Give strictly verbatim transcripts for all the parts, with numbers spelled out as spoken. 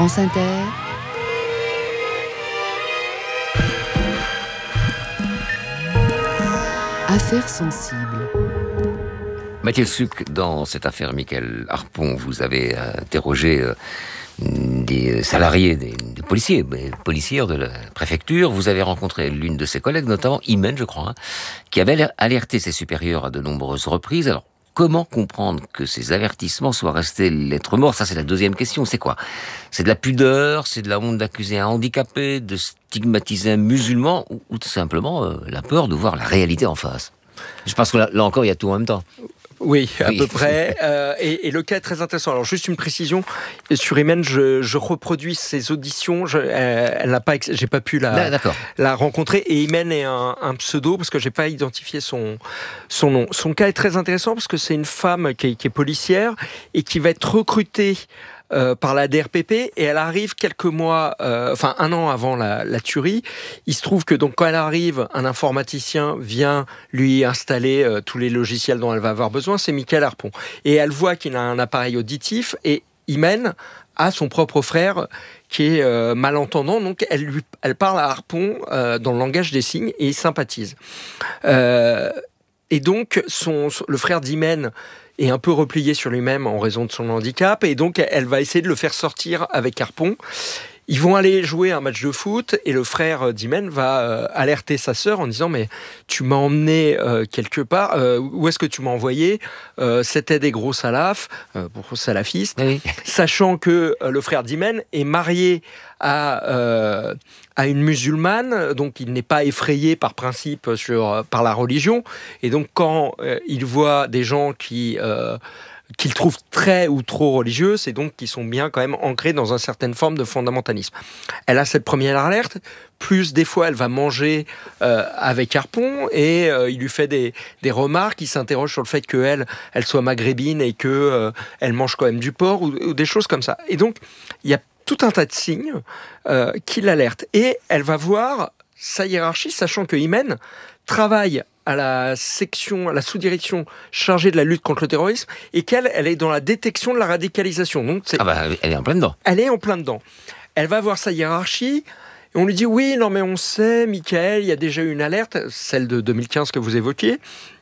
France Inter, Affaires sensibles. Mathilde Suc, dans cette affaire Michael Harpon, vous avez interrogé euh, des salariés, des, des policiers, des policières de la préfecture. Vous avez rencontré l'une de ses collègues, notamment Imen, je crois, hein, qui avait alerté ses supérieurs à de nombreuses reprises. Alors, comment comprendre que ces avertissements soient restés lettre morte? Ça, c'est la deuxième question. C'est quoi? C'est de la pudeur? C'est de la honte d'accuser un handicapé? De stigmatiser un musulman? Ou, ou tout simplement euh, la peur de voir la réalité en face? Je pense que là, là encore, il y a tout en même temps. Oui, à oui. peu près. Euh, et, et le cas est très intéressant. Alors, juste une précision. Sur Imen, je, je reproduis ses auditions. Je, elle, elle n'a pas, j'ai pas pu la, la rencontrer. Et Imen est un, un pseudo parce que j'ai pas identifié son, son nom. Son cas est très intéressant parce que c'est une femme qui est, qui est policière et qui va être recrutée Euh, par la D R P P, et elle arrive quelques mois, euh, enfin un an avant la, la tuerie. Il se trouve que donc quand elle arrive, un informaticien vient lui installer euh, tous les logiciels dont elle va avoir besoin. C'est Michael Harpon, et elle voit qu'il a un appareil auditif, et Imen a son propre frère qui est euh, malentendant, donc elle lui, elle parle à Harpon euh, dans le langage des signes, et il sympathise. Euh, et donc son, le frère d'Imen est un peu replié sur lui-même en raison de son handicap, et donc elle va essayer de le faire sortir avec Harpon. Ils vont aller jouer un match de foot, et le frère d'Imen va euh, alerter sa sœur en disant « Mais tu m'as emmené euh, quelque part, euh, où est-ce que tu m'as envoyé euh, C'était des gros salafs, euh, pour salafistes. Oui. » Sachant que euh, le frère d'Imen est marié à, euh, à une musulmane, donc il n'est pas effrayé par principe sur, par la religion. Et donc quand euh, il voit des gens qui... Euh, qu'ils trouvent très ou trop religieux, c'est donc qu'ils sont bien quand même ancrés dans une certaine forme de fondamentalisme. Elle a cette première alerte, plus des fois elle va manger euh, avec Harpon, et euh, il lui fait des, des remarques, il s'interroge sur le fait qu'elle elle soit maghrébine et qu'elle euh, mange quand même du porc, ou, ou des choses comme ça. Et donc il y a tout un tas de signes euh, qui l'alertent. Et elle va voir sa hiérarchie, sachant que Imen travaille à la section, à la sous-direction chargée de la lutte contre le terrorisme, et qu'elle, elle est dans la détection de la radicalisation. Donc c'est, ah bah, elle est en plein dedans. Elle est en plein dedans. Elle va voir sa hiérarchie, et on lui dit « Oui, non mais on sait, Michael, il y a déjà eu une alerte, celle de deux mille quinze que vous évoquiez. »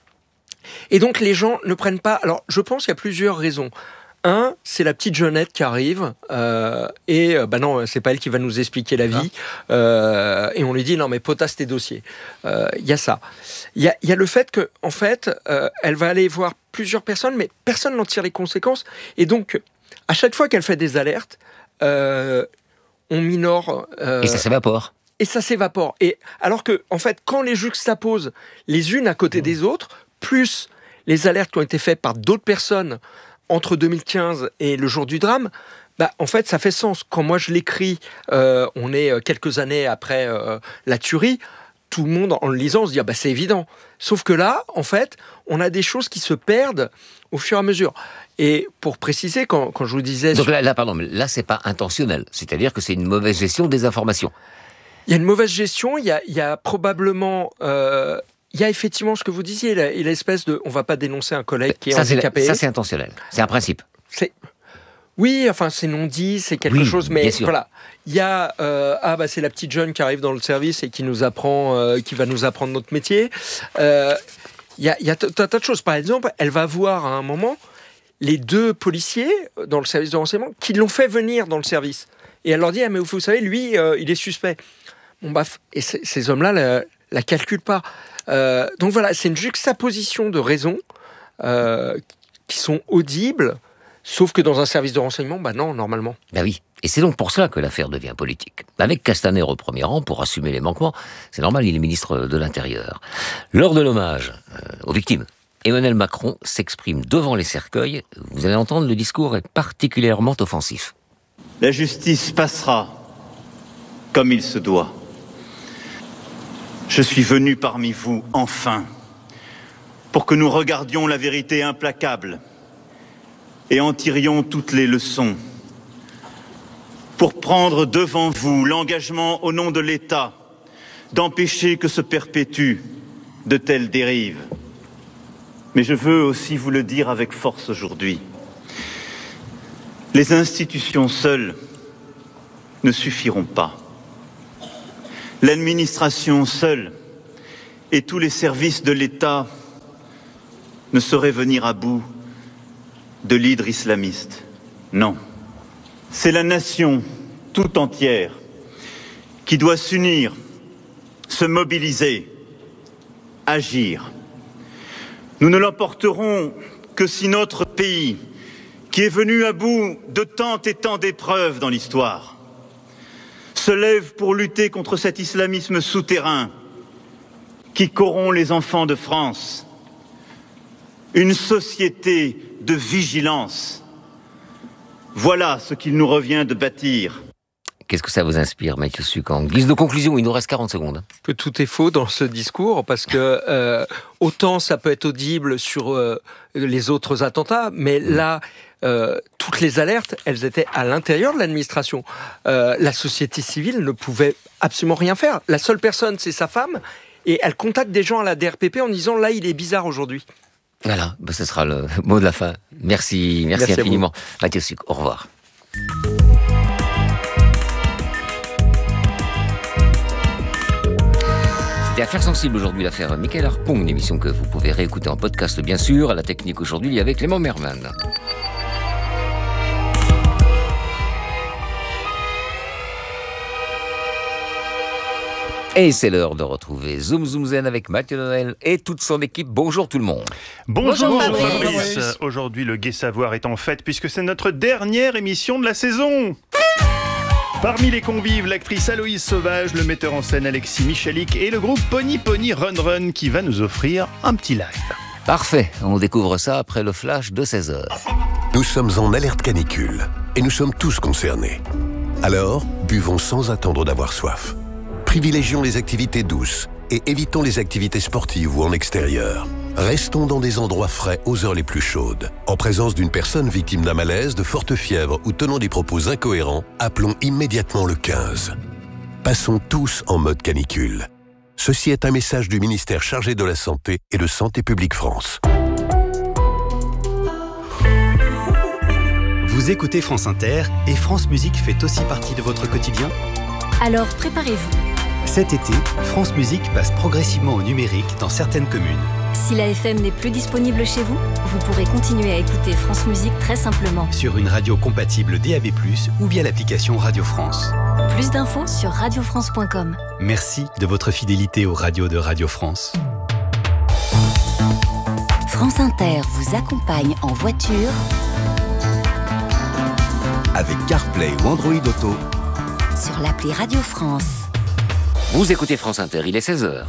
Et donc les gens ne prennent pas... Alors je pense qu'il y a plusieurs raisons. Un, c'est la petite jeunette qui arrive, euh, et euh, bah non, c'est pas elle qui va nous expliquer la vie, ah. euh, et on lui dit non mais potasse tes dossiers. Il euh, y a ça. Il y a, y a le fait que en fait, euh, elle va aller voir plusieurs personnes, mais personne n'en tire les conséquences, et donc à chaque fois qu'elle fait des alertes, euh, on minore. Euh, et ça s'évapore. Et ça s'évapore. Et alors que en fait, quand les juxtaposent les unes à côté mmh. des autres, plus les alertes qui ont été faites par d'autres personnes entre deux mille quinze et le jour du drame, bah, en fait, ça fait sens. Quand moi je l'écris, euh, on est quelques années après euh, la tuerie, tout le monde, en le lisant, se dit ah, bah, c'est évident. Sauf que là, en fait, on a des choses qui se perdent au fur et à mesure. Et pour préciser, quand, quand je vous disais... Donc là, là, pardon, mais là, c'est pas intentionnel. C'est-à-dire que c'est une mauvaise gestion des informations. Il y a une mauvaise gestion, il y a, il y a probablement... Euh, Il y a effectivement ce que vous disiez, l'espèce de... On ne va pas dénoncer un collègue qui est ça, handicapé. C'est, ça, c'est intentionnel. C'est un principe. C'est... Oui, enfin, c'est non dit, c'est quelque oui, chose, mais voilà. Il y a... Euh, ah, bah, c'est la petite jeune qui arrive dans le service et qui nous apprend, euh, qui va nous apprendre notre métier. Euh, il y a, il y a tout un tas de choses. Par exemple, elle va voir à un moment les deux policiers dans le service de renseignement qui l'ont fait venir dans le service. Et elle leur dit, ah, mais vous savez, lui, euh, il est suspect. Bon, bah, et c- ces hommes-là la, la calculent pas. Euh, donc voilà, c'est une juxtaposition de raisons euh, qui sont audibles, sauf que dans un service de renseignement, bah non, normalement. Ben oui, et c'est donc pour cela que l'affaire devient politique. Avec Castaner au premier rang pour assumer les manquements, c'est normal, il est ministre de l'Intérieur. Lors de l'hommage euh, aux victimes, Emmanuel Macron s'exprime devant les cercueils. Vous allez entendre, le discours est particulièrement offensif. La justice passera comme il se doit. Je suis venu parmi vous, enfin, pour que nous regardions la vérité implacable et en tirions toutes les leçons, pour prendre devant vous l'engagement au nom de l'État d'empêcher que se perpétuent de telles dérives. Mais je veux aussi vous le dire avec force aujourd'hui. Les institutions seules ne suffiront pas. L'administration seule et tous les services de l'État ne sauraient venir à bout de l'hydre islamiste. Non. C'est la nation tout entière qui doit s'unir, se mobiliser, agir. Nous ne l'emporterons que si notre pays, qui est venu à bout de tant et tant d'épreuves dans l'histoire, se lève pour lutter contre cet islamisme souterrain qui corrompt les enfants de France. Une société de vigilance. Voilà ce qu'il nous revient de bâtir. Qu'est-ce que ça vous inspire, Michael Suc? En guise de conclusion, il nous reste quarante secondes. Que tout est faux dans ce discours, parce que euh, autant ça peut être audible sur euh, les autres attentats, mais là, euh, toutes les alertes, elles étaient à l'intérieur de l'administration. Euh, la société civile ne pouvait absolument rien faire. La seule personne, c'est sa femme, et elle contacte des gens à la D R P P en disant « là, il est bizarre aujourd'hui ». Voilà, ben, ce sera le mot de la fin. Merci, merci, merci infiniment. Michael Suc, au revoir. C'était Affaires sensibles aujourd'hui, l'affaire Michael Harpon, une émission que vous pouvez réécouter en podcast bien sûr. À la technique aujourd'hui, il y avait Clément Merman. Et c'est l'heure de retrouver Zoom Zoom Zen avec Mathieu Noël et toute son équipe. Bonjour tout le monde. Bonjour, Bonjour Fabrice. Fabrice. Aujourd'hui, le Gai Savoir est en fête puisque c'est notre dernière émission de la saison. Parmi les convives, l'actrice Aloïse Sauvage, le metteur en scène Alexis Michalik et le groupe Pony Pony Run Run qui va nous offrir un petit live. Parfait, on découvre ça après le flash de seize heures. Nous sommes en alerte canicule et nous sommes tous concernés. Alors, buvons sans attendre d'avoir soif. Privilégions les activités douces et évitons les activités sportives ou en extérieur. Restons dans des endroits frais aux heures les plus chaudes. En présence d'une personne victime d'un malaise, de forte fièvre ou tenant des propos incohérents, appelons immédiatement le quinze. Passons tous en mode canicule. Ceci est un message du ministère chargé de la Santé et de Santé publique France. Vous écoutez France Inter et France Musique fait aussi partie de votre quotidien ? Alors préparez-vous. Cet été, France Musique passe progressivement au numérique dans certaines communes. Si la F M n'est plus disponible chez vous, vous pourrez continuer à écouter France Musique très simplement. Sur une radio compatible D A B plus, ou via l'application Radio France. Plus d'infos sur radio france point com. Merci de votre fidélité aux radios de Radio France. France Inter vous accompagne en voiture avec CarPlay ou Android Auto sur l'appli Radio France. Vous écoutez France Inter, il est seize heures.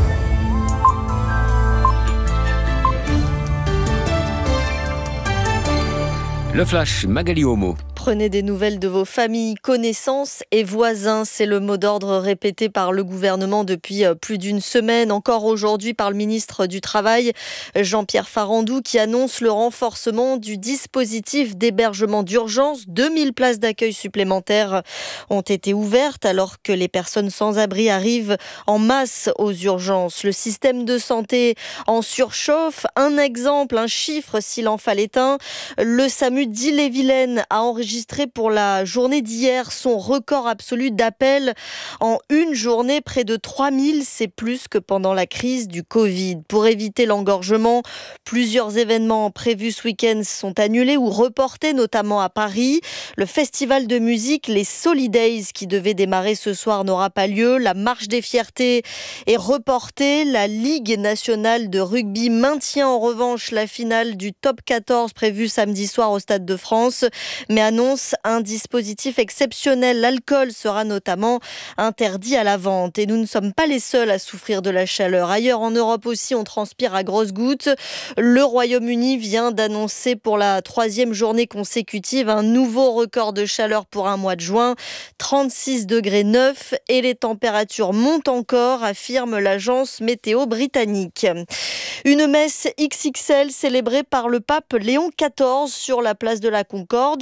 Le flash, Magali Homo. Prenez des nouvelles de vos familles, connaissances et voisins. C'est le mot d'ordre répété par le gouvernement depuis plus d'une semaine. Encore aujourd'hui par le ministre du Travail, Jean-Pierre Farandou, qui annonce le renforcement du dispositif d'hébergement d'urgence. deux mille places d'accueil supplémentaires ont été ouvertes alors que les personnes sans abri arrivent en masse aux urgences. Le système de santé en surchauffe. Un exemple, un chiffre s'il en fallait un. Le SAMU d'Ille-et-Vilaine a enregistré pour la journée d'hier son record absolu d'appels en une journée, près de trois mille, c'est plus que pendant la crise du Covid. Pour éviter l'engorgement, plusieurs événements prévus ce week-end sont annulés ou reportés, notamment à Paris. Le festival de musique, les Solidays, qui devait démarrer ce soir, n'aura pas lieu. La marche des fiertés est reportée. La Ligue nationale de rugby maintient en revanche la finale du top quatorze prévue samedi soir au Stade de France, mais annonce un dispositif exceptionnel. L'alcool sera notamment interdit à la vente. Et nous ne sommes pas les seuls à souffrir de la chaleur. Ailleurs en Europe aussi, on transpire à grosses gouttes. Le Royaume-Uni vient d'annoncer pour la troisième journée consécutive un nouveau record de chaleur pour un mois de juin. trente-six degrés neuf et les températures montent encore, affirme l'agence météo britannique. Une messe X X L célébrée par le pape Léon quatorze sur la place de la Concorde et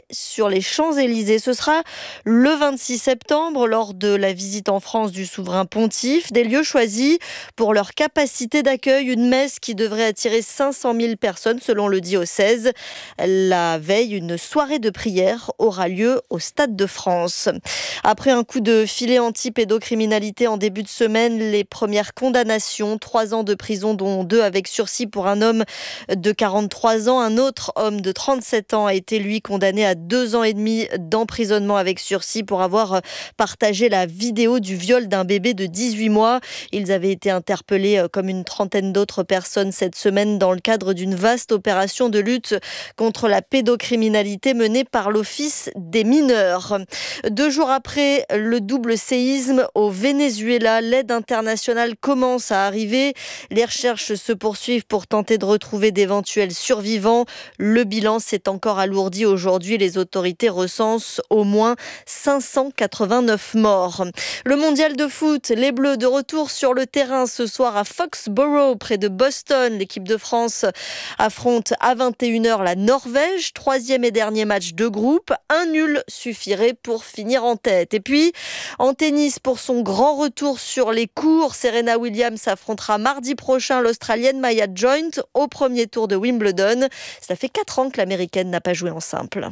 sur les Champs-Élysées. Ce sera le vingt-six septembre lors de la visite en France du souverain pontife. Des lieux choisis pour leur capacité d'accueil. Une messe qui devrait attirer cinq cent mille personnes selon le diocèse. La veille, une soirée de prière aura lieu au Stade de France. Après un coup de filet anti-pédocriminalité en début de semaine, les premières condamnations, trois ans de prison dont deux avec sursis pour un homme de quarante-trois ans. Un autre homme de trente-sept ans a été lui condamné à deux ans et demi d'emprisonnement avec sursis pour avoir partagé la vidéo du viol d'un bébé de dix-huit mois. Ils avaient été interpellés comme une trentaine d'autres personnes cette semaine dans le cadre d'une vaste opération de lutte contre la pédocriminalité menée par l'Office des mineurs. Deux jours après le double séisme au Venezuela, l'aide internationale commence à arriver. Les recherches se poursuivent pour tenter de retrouver d'éventuels survivants. Le bilan s'est encore alourdi aujourd'hui. Les autorités recensent au moins cinq cent quatre-vingt-neuf morts. Le mondial de foot, les Bleus de retour sur le terrain ce soir à Foxborough, près de Boston. L'équipe de France affronte à vingt et une heures la Norvège. Troisième et dernier match de groupe. Un nul suffirait pour finir en tête. Et puis, en tennis, pour son grand retour sur les courts, Serena Williams affrontera mardi prochain l'Australienne Maya Joint au premier tour de Wimbledon. Ça fait quatre ans que l'Américaine n'a pas joué en simple.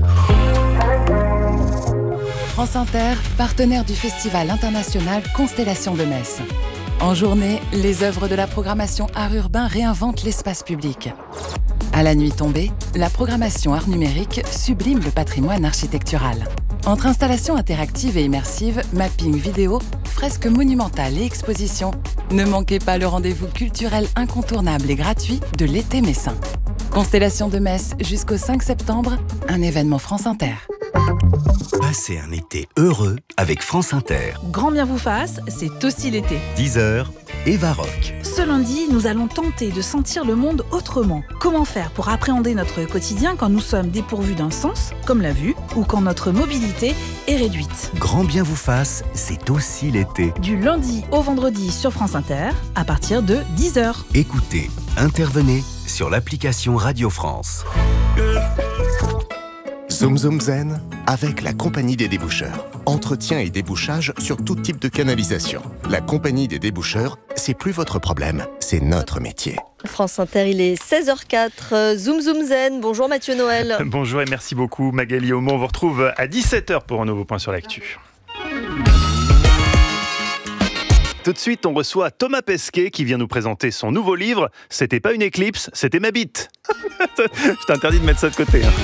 France Inter, partenaire du festival international Constellation de Metz. En journée, les œuvres de la programmation Art Urbain réinventent l'espace public. À la nuit tombée, la programmation Art Numérique sublime le patrimoine architectural. Entre installations interactives et immersives, mapping vidéo, fresques monumentales et expositions, ne manquez pas le rendez-vous culturel incontournable et gratuit de l'été messin. Constellation de Metz jusqu'au cinq septembre, un événement France Inter. Passez un été heureux avec France Inter. Grand bien vous fasse, c'est aussi l'été. dix heures, Eva Rock. Ce lundi, nous allons tenter de sentir le monde autrement. Comment faire pour appréhender notre quotidien quand nous sommes dépourvus d'un sens, comme la vue, ou quand notre mobilité est réduite. Grand bien vous fasse, c'est aussi l'été. Du lundi au vendredi sur France Inter, à partir de dix heures. Écoutez, intervenez sur l'application Radio France. Zoom Zoom Zen avec la Compagnie des déboucheurs. Entretien et débouchage sur tout type de canalisation. La Compagnie des déboucheurs, c'est plus votre problème, c'est notre métier. France Inter, il est seize heures quatre. Zoom Zoom Zen. Bonjour Mathieu Noël. Bonjour et merci beaucoup Magali Aumont. On vous retrouve à dix-sept heures pour un nouveau point sur l'actu. Tout de suite, on reçoit Thomas Pesquet qui vient nous présenter son nouveau livre. C'était pas une éclipse, c'était ma bite. Je t'interdis de mettre ça de côté. Hein.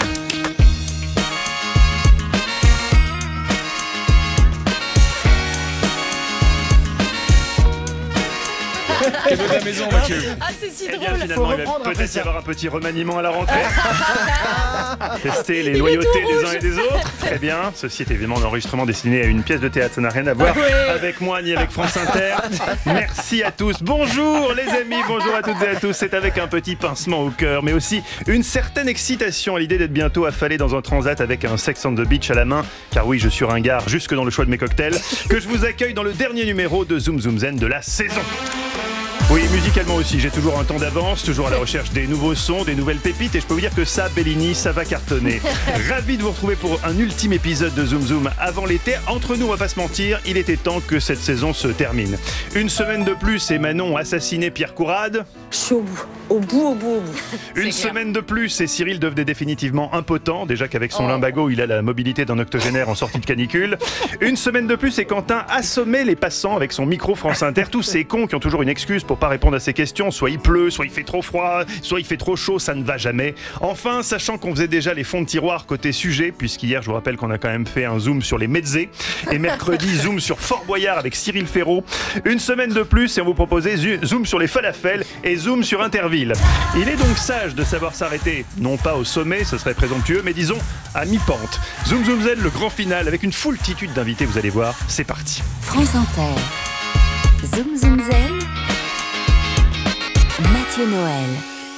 Cadeau de la maison, Mathieu. Ah, c'est si drôle. Eh bien, finalement, il va peut-être y avoir un petit remaniement à la rentrée. Tester les loyautés des uns et des autres. Très bien. Ceci est évidemment un enregistrement destiné à une pièce de théâtre. Ça n'a rien à voir oui. avec moi ni avec France Inter. Merci à tous. Bonjour les amis. Bonjour à toutes et à tous. C'est avec un petit pincement au cœur, mais aussi une certaine excitation à l'idée d'être bientôt affalé dans un transat avec un Sex on the Beach à la main. Car oui, je suis ringard jusque dans le choix de mes cocktails. Que je vous accueille dans le dernier numéro de Zoom Zoom Zen de la saison. Oui, musicalement aussi, j'ai toujours un temps d'avance, toujours à la recherche des nouveaux sons, des nouvelles pépites, et je peux vous dire que ça, Bellini, ça va cartonner. Ravi de vous retrouver pour un ultime épisode de Zoom Zoom avant l'été. Entre nous, on va pas se mentir, il était temps que cette saison se termine. Une semaine de plus et Manon a assassiné Pierre Courade. Je suis au bout, au bout, au bout, au bout. Une semaine de plus et Cyril devenait définitivement impotent, déjà qu'avec son oh. limbago, il a la mobilité d'un octogénaire en sortie de canicule. Une semaine de plus et Quentin assommait les passants avec son micro France Inter. Tous ces cons qui ont toujours une excuse pour pas répondre à ces questions, soit il pleut, soit il fait trop froid, soit il fait trop chaud, ça ne va jamais. Enfin, sachant qu'on faisait déjà les fonds de tiroir côté sujet, puisqu'hier je vous rappelle qu'on a quand même fait un zoom sur les mezzés, et mercredi zoom sur Fort Boyard avec Cyril Ferraud. Une semaine de plus et on vous proposait zoom sur les falafels et zoom sur Interville. Il est donc sage de savoir s'arrêter, non pas au sommet, ce serait présomptueux, mais disons à mi-pente. Zoom Zoom Zen, le grand final avec une foultitude d'invités, vous allez voir, c'est parti. France Inter. Zoom Zoom Zen. Mathieu Noël.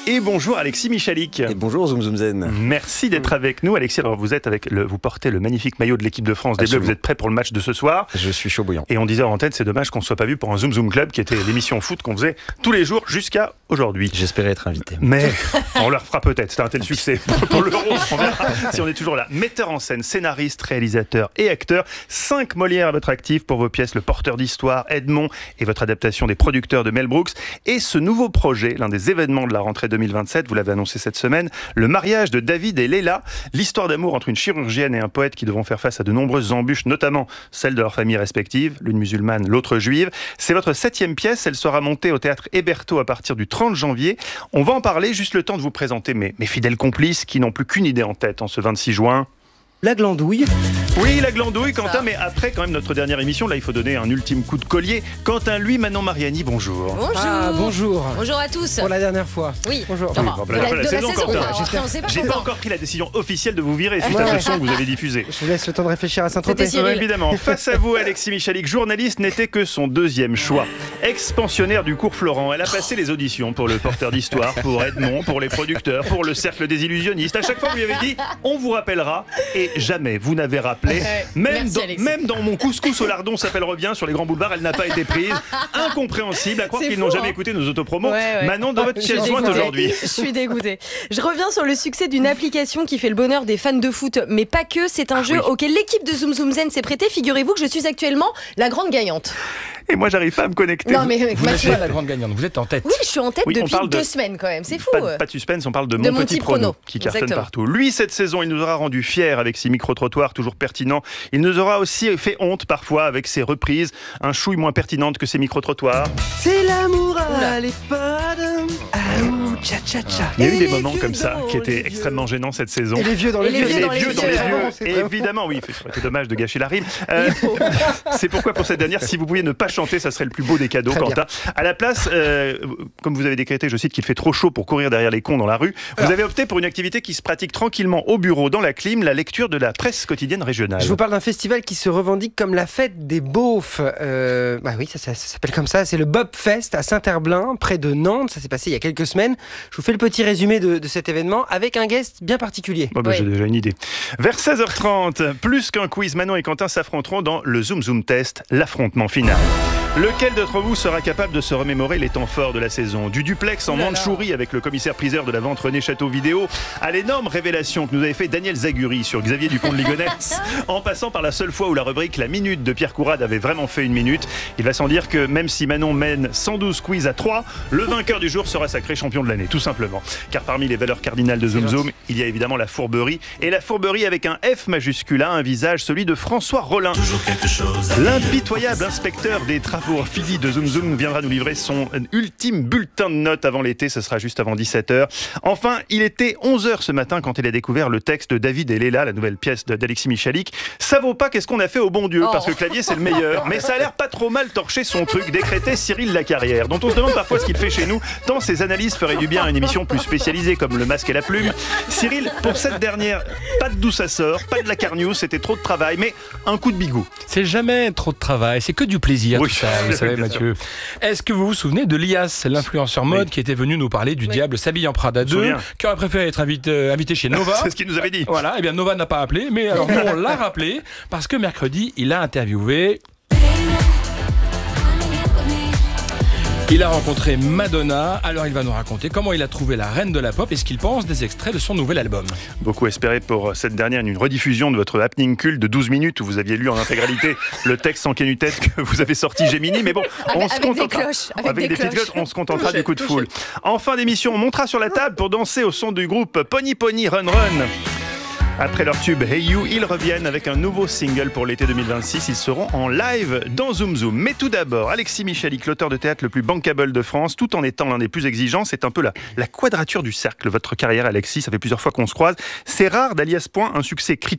Et bonjour Alexis Michalik. Et bonjour Zoom Zoom Zen. Merci d'être avec nous. Alexis, alors vous êtes avec le, vous portez le magnifique maillot de l'équipe de France des Bleus. Vous êtes prêt pour le match de ce soir? Je suis chaud bouillant. Et on disait en antenne, c'est dommage qu'on ne soit pas vu pour un Zoom Zoom Club, qui était l'émission foot qu'on faisait tous les jours jusqu'à aujourd'hui. J'espérais être invité. Mais on leur fera peut-être. C'était un tel succès pour l'Euro. On verra si on est toujours là. Metteur en scène, scénariste, réalisateur et acteur. Cinq Molières à votre actif pour vos pièces Le Porteur d'Histoire, Edmond et votre adaptation des Producteurs de Mel Brooks. Et ce nouveau projet, l'un des événements de la rentrée deux mille vingt-sept, vous l'avez annoncé cette semaine, le mariage de David et Léla, l'histoire d'amour entre une chirurgienne et un poète qui devront faire face à de nombreuses embûches, notamment celles de leurs familles respectives, l'une musulmane, l'autre juive. C'est votre septième pièce, elle sera montée au théâtre Hébertot à partir du trente janvier. On va en parler, juste le temps de vous présenter mes, mes fidèles complices qui n'ont plus qu'une idée en tête en ce vingt-six juin. La glandouille. Oui, la glandouille, Quentin, mais après quand même notre dernière émission, là il faut donner un ultime coup de collier. Quentin, lui, Manon Mariani, bonjour. Bonjour. Ah, bonjour. Bonjour à tous. Pour la dernière fois. Oui. Bonjour. Oui, bon, de la, de la saison, Quentin. J'ai pas, pas encore pris la décision officielle de vous virer suite ouais. à ce son que vous avez diffusé. Je vous laisse le temps de réfléchir à Saint-Tropez. Évidemment. Face à vous, Alexis Michalik, journaliste, n'était que son deuxième choix. Ex-pensionnaire du cours Florent, elle a passé les auditions pour Le Porteur d'Histoire, pour Edmond, pour les producteurs, pour le Cercle des Illusionnistes. À chaque fois, vous lui avez dit, on vous rappellera, et jamais vous n'avez rappelé. Même dans, même dans mon couscous au lardon s'appelle revient sur les grands boulevards, elle n'a pas été prise. Incompréhensible, à croire qu'ils n'ont jamais écouté nos autopromos. Ouais, ouais. Manon, dans votre pièce jointe aujourd'hui. Je suis dégoûtée. Je reviens sur le succès d'une application qui fait le bonheur des fans de foot, mais pas que. C'est un ah, jeu oui. auquel l'équipe de Zoom Zoom Zen s'est prêtée. Figurez-vous que je suis actuellement la grande gagnante. Et moi, j'arrive pas à me connecter. Non, mais vous n'êtes pas la grande gagnante, vous êtes en tête. Oui, je suis en tête oui, depuis deux de... semaines quand même, c'est fou. Pas, pas de suspense, on parle de, de Mon Petit, petit Prono, prono, qui cartonne Exactement. partout. Lui, cette saison, il nous aura rendu fiers avec ses micro-trottoirs toujours pertinents. Il nous aura aussi fait honte parfois avec ses reprises, un chouille moins pertinente que ses micro-trottoirs. C'est l'amour à l'EHPAD. Tcha, tcha, tcha. Il y a eu des moments comme ça qui étaient extrêmement gênants cette saison. Et les vieux dans les, les vieux. vieux. Dans les vieux les dans les vieux. vieux. Et évidemment, oui, c'est dommage de gâcher la rime. Euh, c'est pourquoi pour cette dernière, si vous pouviez ne pas chanter, ça serait le plus beau des cadeaux, Quentin. À la place, euh, comme vous avez décrété, je cite, qu'il fait trop chaud pour courir derrière les cons dans la rue, vous Alors. avez opté pour une activité qui se pratique tranquillement au bureau, dans la clim, la lecture de la presse quotidienne régionale. Je vous parle d'un festival qui se revendique comme la fête des beaufs. Euh, bah oui, ça, ça, ça s'appelle comme ça. C'est le Bob Fest à Saint-Herblain, près de Nantes. Ça s'est passé il y a quelques semaines. Je vous fais le petit résumé de, de cet événement avec un guest bien particulier. Bon, bah, oui. J'ai déjà une idée. Vers seize heures trente, plus qu'un quiz, Manon et Quentin s'affronteront dans le Zoom Zoom Test, l'affrontement final. Lequel d'entre vous sera capable de se remémorer les temps forts de la saison? Du duplex en Mandchourie avec le commissaire-priseur de la vente René Château-Vidéo, à l'énorme révélation que nous avait fait Daniel Zaguri sur Xavier Dupont de Ligonnès, en passant par la seule fois où la rubrique La Minute de Pierre Courade avait vraiment fait une minute. Il va sans dire que même si Manon mène cent douze quiz à trois, le vainqueur du jour sera sacré champion de l'année, tout simplement. Car parmi les valeurs cardinales de Zoom Zoom, il y a évidemment la fourberie. Et la fourberie avec un F majuscule a un visage, celui de François Rollin. L'impitoyable inspecteur des travaux orphidis de Zoom Zoom viendra nous livrer son ultime bulletin de notes avant l'été, ce sera juste avant dix-sept heures. Enfin, il était onze heures ce matin quand il a découvert le texte de David et Léla, la nouvelle pièce d'Alexis Michalik. Ça vaut pas qu'est-ce qu'on a fait au bon Dieu, oh. parce que Clavier c'est le meilleur, mais ça a l'air pas trop mal torché son truc, décrétait Cyril Lacarrière, dont on se demande parfois ce qu'il fait chez nous, tant ses analyses feraient du bien à une émission plus spécialisée comme Le Masque et la Plume. Cyril, pour cette dernière, pas de d'où ça sort, pas de la carnews, c'était trop de travail, mais un coup de bigot. C'est jamais trop de travail, c'est que du plaisir oui, tout ça, vous savez Mathieu. Est-ce que vous vous souvenez de Lias, l'influenceur mode oui. qui était venu nous parler du oui. diable s'habille en Prada deux, qui aurait préféré être invité, euh, invité chez Nova. C'est ce qu'il nous avait dit. Voilà, et bien Nova n'a pas appelé, mais alors nous on l'a rappelé parce que mercredi il a interviewé. Il a rencontré Madonna, alors il va nous raconter comment il a trouvé la reine de la pop et ce qu'il pense des extraits de son nouvel album. Beaucoup espéré pour cette dernière une rediffusion de votre happening culte de douze minutes où vous aviez lu en intégralité le texte sans canutette que vous avez sorti Gemini, mais bon, on avec, se avec contentera. Des cloches, avec, avec des, des cloches. petites cloches, on se contentera touché, du coup de touché. foule. En fin d'émission, on montera sur la table pour danser au son du groupe Pony Pony Run Run. Après leur tube Hey You, ils reviennent avec un nouveau single pour l'été deux mille vingt-six. Ils seront en live dans Zoom Zoom. Mais tout d'abord, Alexis Michalik, l'auteur de théâtre le plus bankable de France, tout en étant l'un des plus exigeants. C'est un peu la, la quadrature du cercle. Votre carrière, Alexis, ça fait plusieurs fois qu'on se croise. C'est rare d'allier à ce point un succès critique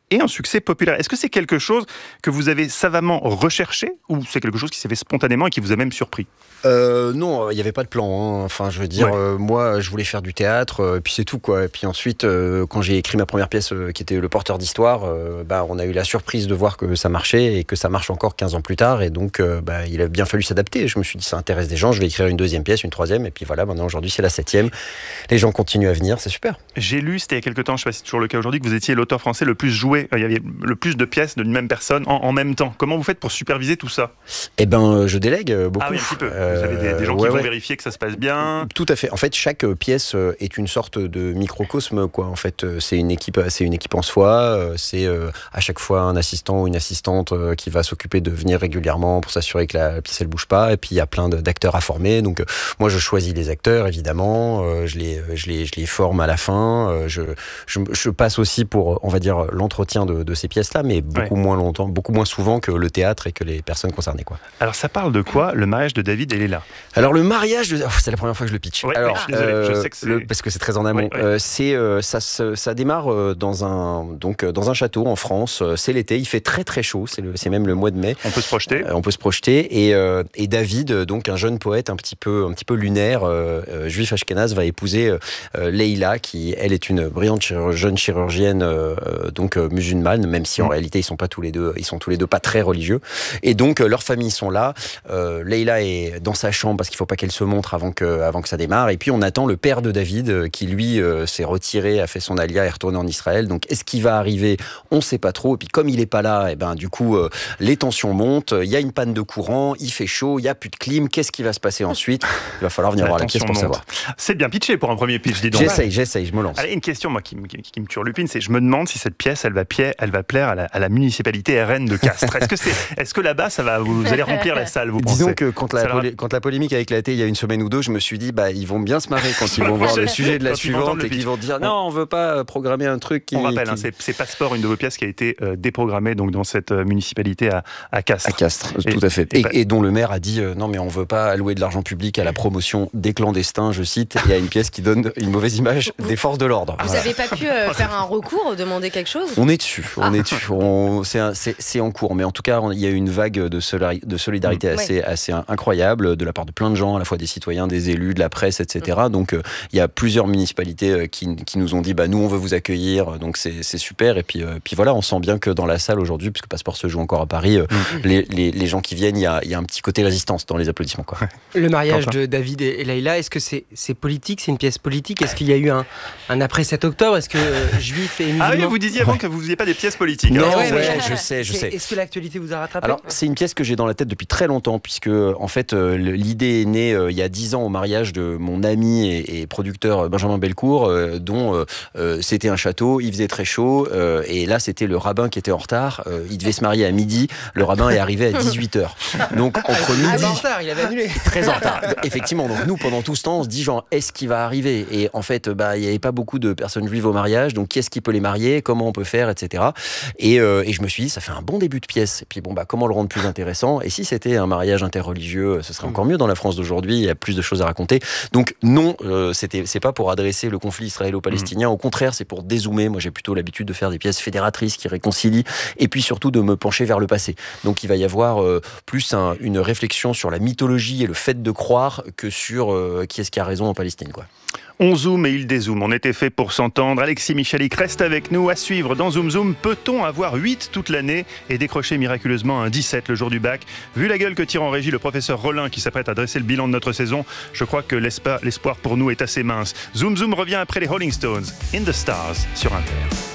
et un succès populaire. Est-ce que c'est quelque chose que vous avez savamment recherché ou c'est quelque chose qui s'est fait spontanément et qui vous a même surpris ? euh, Non, il n'y avait pas de plan. Hein. Enfin, je veux dire, ouais. euh, moi, je voulais faire du théâtre, euh, et puis c'est tout, quoi. Et puis ensuite, euh, quand j'ai écrit ma première pièce, euh, qui était Le Porteur d'Histoire, euh, bah, on a eu la surprise de voir que ça marchait et que ça marche encore quinze ans plus tard. Et donc, euh, bah, il a bien fallu s'adapter. Je me suis dit, ça intéresse des gens, je vais écrire une deuxième pièce, une troisième, et puis voilà, maintenant, aujourd'hui, c'est la septième. Les gens continuent à venir, c'est super. J'ai lu, c'était il y a quelques temps, je ne sais pas si c'est toujours le cas aujourd'hui, que vous étiez l'auteur français le plus joué. Il y avait le plus de pièces d'une même personne en, en même temps. Comment vous faites pour superviser tout ça ? Eh ben, je délègue beaucoup. Ah oui, un petit peu. Vous avez des, des gens ouais, qui vont ouais. vérifier que ça se passe bien. Tout à fait. En fait, chaque pièce est une sorte de microcosme, quoi. En fait, c'est une équipe, c'est une équipe en soi. C'est à chaque fois un assistant ou une assistante qui va s'occuper de venir régulièrement pour s'assurer que la pièce elle bouge pas. Et puis il y a plein d'acteurs à former. Donc moi, je choisis les acteurs, évidemment. Je les, je les, je les forme à la fin. Je, je, je passe aussi pour, on va dire, l'entretien de, de ces pièces-là, mais beaucoup ouais. moins longtemps, beaucoup moins souvent que le théâtre et que les personnes concernées, quoi. Alors ça parle de quoi, le mariage de David et Léla ? Alors le mariage, de... oh, c'est la première fois que je le pitch. Ouais, Alors, je suis désolé, euh, je sais que c'est... Le... parce que c'est très en amont. Ouais, ouais. Euh, c'est euh, ça, ça démarre euh, dans un donc dans un château en France. Euh, c'est l'été, il fait très très chaud. C'est, le, c'est même le mois de mai. On peut se projeter. Euh, on peut se projeter. Et, euh, et David, donc un jeune poète un petit peu un petit peu lunaire, euh, euh, juif ashkénaze, va épouser euh, Leïla, qui elle est une brillante chirurg- jeune chirurgienne euh, donc euh, musulmane, même si en mmh. réalité ils sont pas tous les deux, ils sont tous les deux pas très religieux. Et donc euh, leurs familles sont là. Euh, Leïla est dans sa chambre parce qu'il faut pas qu'elle se montre avant que avant que ça démarre. Et puis on attend le père de David euh, qui lui euh, s'est retiré, a fait son alia et est retourné en Israël. Donc est-ce qu'il va arriver ? On sait pas trop. Et puis comme il est pas là, et ben du coup euh, les tensions montent. Il y a une panne de courant, il fait chaud, il y a plus de clim. Qu'est-ce qui va se passer ensuite ? Il va falloir venir la voir la pièce pour monte. savoir. C'est bien pitché pour un premier pitch, dis donc. J'essaye, j'essaye, je me lance. Allez, une question moi qui, qui, qui me turlupine, c'est je me demande si cette pièce elle va, pied, elle va plaire à la, à la municipalité R N de Castres. Est-ce que c'est, est-ce que là-bas ça va, vous allez remplir la salle, vous pensez ? Disons que quand la, polé- quand la polémique a éclaté il y a une semaine ou deux, je me suis dit bah ils vont bien se marrer quand ils vont voir le sujet de la suivante et qu'ils vont dire non, on veut pas programmer un truc qui... On rappelle, qui... hein, c'est, c'est Passeport, une de vos pièces qui a été euh, déprogrammée donc dans cette euh, municipalité à, à Castres. À Castres, et, tout à fait. Et, et, et dont le maire a dit euh, non mais on veut pas allouer de l'argent public à la promotion des clandestins, je cite, et à une pièce qui donne une mauvaise image des forces de l'ordre. Vous voilà. avez pas pu euh, faire un recours, demander quelque chose ? On est dessus, on ah. est dessus. On, c'est, un, c'est, c'est en cours, mais en tout cas il y a eu une vague de, solari- de solidarité mmh. assez, ouais. assez incroyable de la part de plein de gens, à la fois des citoyens, des élus, de la presse, et cetera. Mmh. Donc euh, il y a plusieurs municipalités euh, qui, qui nous ont dit bah nous on veut vous accueillir, donc c'est, c'est super. Et puis, euh, puis voilà, on sent bien que dans la salle aujourd'hui, puisque Passeport se joue encore à Paris, euh, mmh. les, les, les gens qui viennent, il y a, il y a un petit côté résistance dans les applaudissements, quoi. Le mariage de David et Leïla, est-ce que c'est, c'est politique, c'est une pièce politique ? Est-ce qu'il y a eu un, un après sept octobre ? Est-ce que euh, juifs et musulmans... Ah oui, vous disiez avant ouais. que vous faisiez pas des pièces politiques. Non, hein. ouais, ouais, je sais, je sais. Est-ce que l'actualité vous a rattrapé ? Alors, c'est une pièce que j'ai dans la tête depuis très longtemps, puisque en fait, euh, l'idée est née euh, il y a dix ans au mariage de mon ami et, et producteur Benjamin Belcourt, euh, dont euh, euh, c'était un château, il faisait très chaud, euh, et là c'était le rabbin qui était en retard. Euh, il devait se marier à midi, le rabbin est arrivé à dix-huit heures. Donc entre midi, ah, en retard, il avait annulé. Très en retard. Effectivement. Donc nous, pendant tout ce temps, on se dit genre, est-ce qu'il va arriver ? Et en fait, bah il y avait pas beaucoup de personnes juives au mariage, donc qui est-ce qui peut les marier ? Comment on peut faire, et cetera. Et, euh, et je me suis dit, ça fait un bon début de pièce. Et puis bon bah comment le rendre plus intéressant ? Et si c'était un mariage interreligieux, ce serait encore mieux dans la France d'aujourd'hui. Il y a plus de choses à raconter. Donc non, euh, c'était c'est pas pour adresser le conflit israélo-palestinien. Au contraire, c'est pour dézoomer. Moi, j'ai plutôt l'habitude de faire des pièces fédératrices qui réconcilient, et puis surtout de me pencher vers le passé. Donc il va y avoir euh, plus un, une réflexion sur la mythologie et le fait de croire que sur euh, qui est-ce qui a raison en Palestine, quoi. On zoome et il dézoome. On était fait pour s'entendre. Alexis Michalik reste avec nous. À suivre dans Zoom Zoom. Peut-on avoir huit toute l'année et décrocher miraculeusement un dix-sept le jour du bac ? Vu la gueule que tire en régie le professeur Rollin qui s'apprête à dresser le bilan de notre saison, je crois que l'espoir, l'espoir pour nous est assez mince. Zoom Zoom revient après les Rolling Stones. In the Stars sur Inter.